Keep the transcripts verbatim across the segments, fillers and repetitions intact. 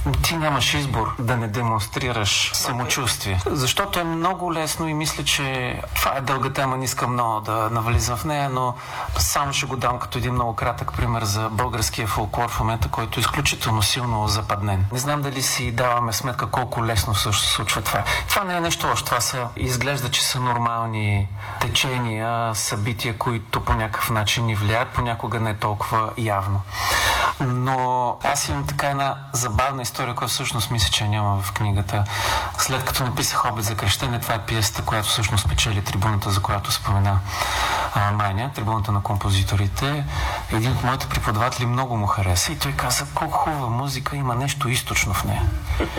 ти нямаш избор да не демонстрираш самочувствие. Защото е много лесно и мисля, че това е дълга тема, не искам много да навлизам в нея, но само ще го дам като един много кратък пример за българския фолклор в момента, който е изключително силно западнен. Не знам дали си даваме сметка колко лесно също се случва това. Това не е нещо още. Това са, изглежда, че са нормални течения, събития, които по някакъв начин ни влияят, понякога не е толкова явно. Но аз имам така една забавна история, която всъщност мисля, че няма в книгата. След като написах Обед за кръщене, това е пиесата, която всъщност спечели трибуната, за която спомена а, Майня, трибуната на композиторите. Един от моите преподаватели много му хареса и той каза, колко хубава музика, има нещо източно в нея.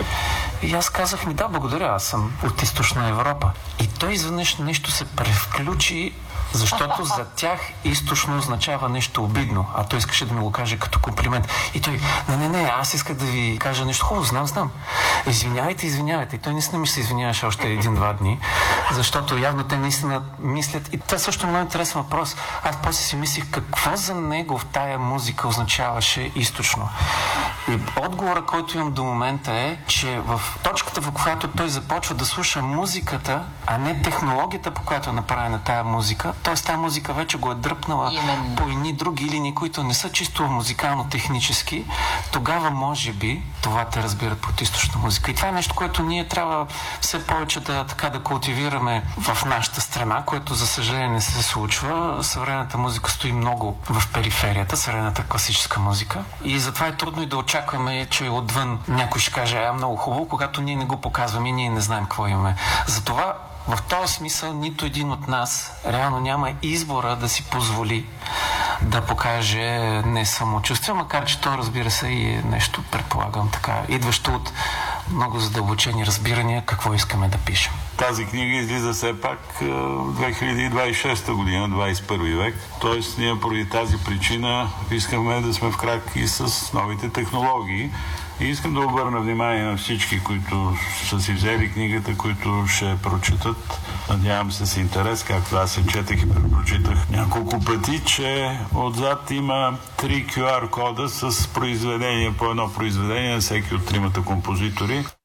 И аз казах ми, да, благодаря, аз съм от източна Европа. И той изведнъж нещо се превключи, защото за тях източно означава нещо обидно, а той искаше да ми го каже като комплимент. И той, не, не, не, аз исках да ви кажа нещо хубаво, знам, знам. Извинявайте, извинявайте. И той наистина ми се извиняваше още един-два дни, защото явно те наистина мислят. И това също е много интересен въпрос. Аз после си мислих какво за него в тая музика означаваше източно. И отговора, който имам до момента е, че в точката, в която той започва да слуша музиката, а не технологията, по която е направена тая музика, т.е. тази музика вече го е дръпнала Именно. по едни други линии, които не са чисто музикално-технически, тогава може би това те разбират под източна музика. И това е нещо, което ние трябва все повече да, така, да култивираме в нашата страна, което за съжаление не се случва. Съвременната музика стои много в периферията, съвременната класическа музика. И затова е трудно и да очакваме, че отвън някой ще каже, а много хубаво, когато ние не го показваме и ние не знаем какво имаме. Затова в този смисъл нито един от нас реално няма избора да си позволи да покаже не самочувствие, макар че то, разбира се, и е нещо, предполагам така, идващо от много задълбочени разбирания какво искаме да пишем. Тази книга излиза все пак две хиляди двадесет и шеста година, двадесет и първи век. Тоест ние поради тази причина искаме да сме в крак и с новите технологии. И искам да обърна внимание на всички, които са си взели книгата, които ще прочитат. Надявам се с интерес, както аз се четах и препрочитах няколко пъти, че отзад има три кю ар кода с произведения, по едно произведение на всеки от тримата композитори.